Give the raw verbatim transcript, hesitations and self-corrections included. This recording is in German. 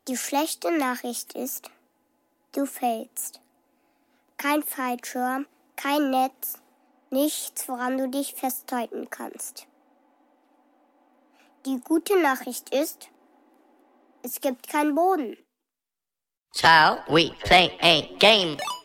Die schlechte Nachricht ist, du fällst. Kein Fallschirm, kein Netz, nichts, woran du dich festhalten kannst. Die gute Nachricht ist, es gibt keinen Boden. Child, we play a game.